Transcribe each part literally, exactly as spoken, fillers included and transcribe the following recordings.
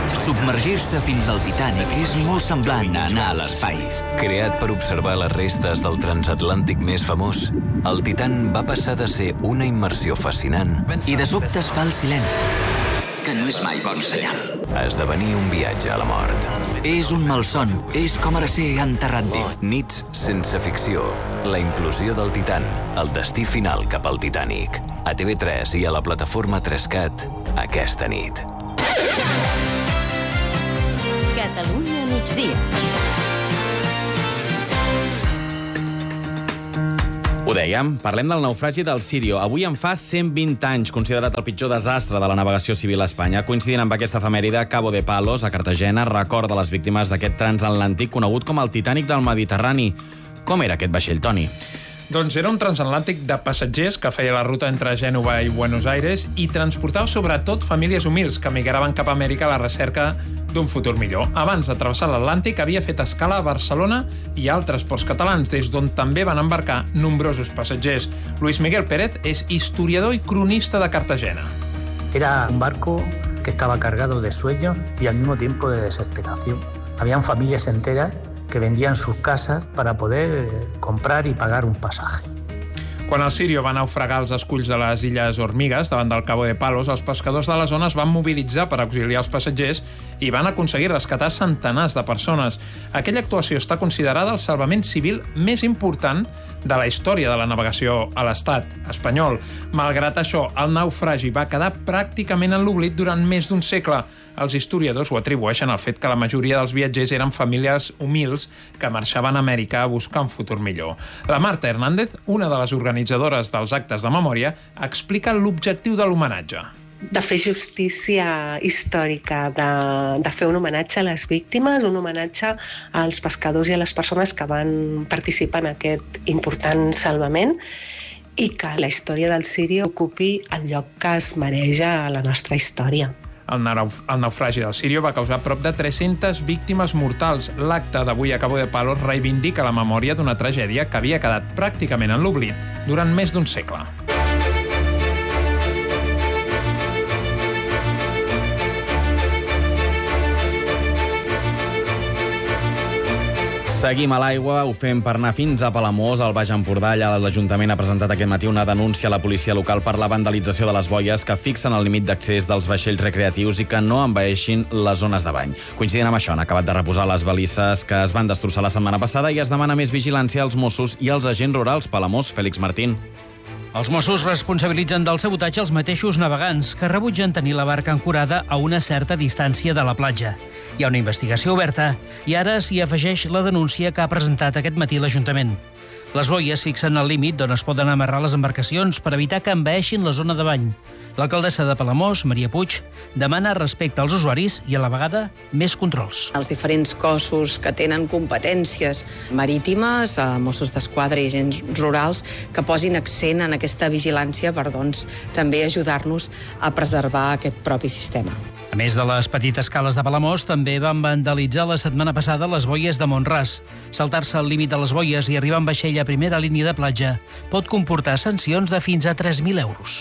Submergir-se fins al Titanic és molt semblant a anar a l'espai. Creat per observar les restes del transatlàntic més famós, el Titan va passar de ser una immersió fascinant I de sobte es fa el silenci, que no és mai bon senyal. a esdevenir un viatge a la mort. És un malson, és com ara ser enterrat viu. Nits sense ficció, la implosió del Titan, el destí final cap al Titanic. A T V tres i a la plataforma tres cat aquesta nit. Catalunya migdia. Ho dèiem, parlem del naufragi del Sirio. Avui en fa cent vint anys, considerat el pitjor desastre de la navegació civil a Espanya. Coincidint amb aquesta efemèride, Cabo de Palos, a Cartagena, recorda les víctimes d'aquest transatlàntic conegut com el Titanic del Mediterrani. Com era aquest vaixell, Toni? Doncs era un transatlàntic de passatgers que feia la ruta entre Gènova i Buenos Aires i transportava sobretot famílies humils que migraven cap a Amèrica a la recerca d'un futur millor. Abans de travessar l'Atlàntic havia fet escala a Barcelona i altres ports catalans, des d'on també van embarcar nombrosos passatgers. Luis Miguel Pérez és historiador i cronista de Cartagena. Era un barco que estaba cargado de sueños y al mismo tiempo de desesperación. Habían familias enteras que vendían sus casas para poder comprar y pagar un pasaje. Quan el Sirio va naufragar als esculls de les Illes Hormigues, davant del Cabo de Palos, els pescadors de la zona es van mobilitzar per auxiliar els passatgers i van aconseguir rescatar centenars de persones. Aquella actuació està considerada el salvament civil més important de la història de la navegació a l'estat espanyol. Malgrat això, el naufragi va quedar pràcticament en l'oblit durant més d'un segle. Els historiadors ho atribueixen al fet que la majoria dels viatgers eren famílies humils que marxaven a Amèrica a buscar un futur millor. La Marta Hernández, una de les organitzadores dels actes de memòria, explica l'objectiu de l'homenatge. De fer justícia històrica, de, de fer un homenatge a les víctimes, un homenatge als pescadors i a les persones que van participar en aquest important salvament i que la història del Sirio ocupi el lloc que es mereix a la nostra història. El, nauf el naufragi del Sirio va causar prop de tres-centes víctimes mortals. L'acte d'avui a Cabo de Palos reivindica la memòria d'una tragèdia que havia quedat pràcticament en l'oblit durant més d'un segle. Seguim a l'aigua, ho fem per anar fins a Palamós, al Baix Empordà. Allà l'Ajuntament ha presentat aquest matí una denúncia a la policia local per la vandalització de les boies que fixen el límit d'accés dels vaixells recreatius i que no envaeixin les zones de bany. Coincidint amb això, han acabat de reposar les balisses que es van destrossar la setmana passada i es demana més vigilància als Mossos i als agents rurals. Palamós, Fèlix Martín. Els Mossos responsabilitzen del sabotatge els mateixos navegants que rebutgen tenir la barca ancorada a una certa distància de la platja. Hi ha una investigació oberta i ara s'hi afegeix la denúncia que ha presentat aquest matí l'Ajuntament. Les boies fixen el límit d'on es poden amarrar les embarcacions per evitar que envaeixin la zona de bany. L'alcaldessa de Palamós, Maria Puig, demana respecte als usuaris i, a la vegada, més controls. Els diferents cossos que tenen competències marítimes, Mossos d'Esquadra i agents rurals, que posin accent en aquesta vigilància per, doncs, també ajudar-nos a preservar aquest propi sistema. A més de les petites cales de Palamós, també van vandalitzar la setmana passada les boies de Mont-ras. Saltar-se el límit de les boies i arribar amb vaixell a primera línia de platja pot comportar sancions de fins a tres mil euros.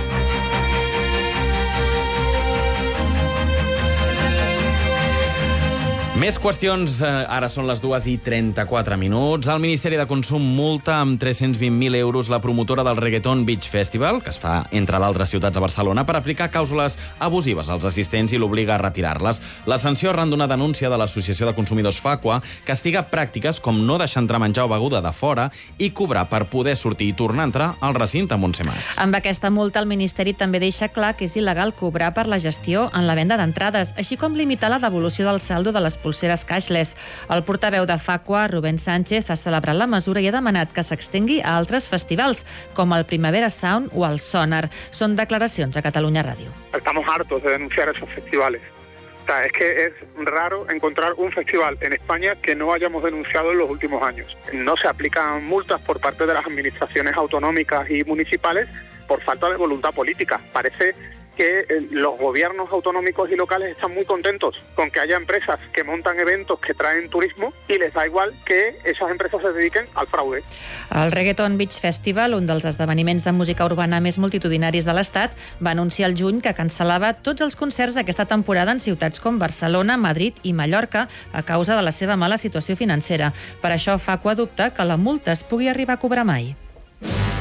Més qüestions, ara són les dues i trenta-quatre minuts. El Ministeri de Consum multa amb tres-cents vint mil euros la promotora del Reggaeton Beach Festival, que es fa entre d'altres ciutats a Barcelona, per aplicar clàusules abusives als assistents i l'obliga a retirar-les. La sanció arran d'una denúncia de l'Associació de Consumidors Facua castiga pràctiques com no deixar entrar menjar o beguda de fora i cobrar per poder sortir i tornar a entrar al recinte. Montse Mas. Amb aquesta multa, el Ministeri també deixa clar que és il·legal cobrar per la gestió en la venda d'entrades, així com limitar la devolució del saldo de les pulseres cashless. El portaveu de Facua, Rubén Sánchez, ha celebrat la mesura i ha demanat que s'extengui a altres festivals, com el Primavera Sound o el Sonar. Són declaracions a Catalunya Ràdio. Estamos hartos de denunciar esos festivales. O sea, es que es raro encontrar un festival en España que no hayamos denunciado en los últimos años. No se aplican multas por parte de las administraciones autonómicas y municipales por falta de voluntad política. Parece que los gobiernos autonómicos y locales están muy contentos con que haya empresas que montan eventos que traen turismo y les da igual que esas empresas se dediquen al fraude. El Reggaeton Beach Festival, un dels esdeveniments de música urbana més multitudinaris de l'Estat, va anunciar el juny que cancel·lava tots els concerts d'aquesta temporada en ciutats com Barcelona, Madrid i Mallorca a causa de la seva mala situació financera. Per això Facua dubta que la multa es pugui arribar a cobrar mai.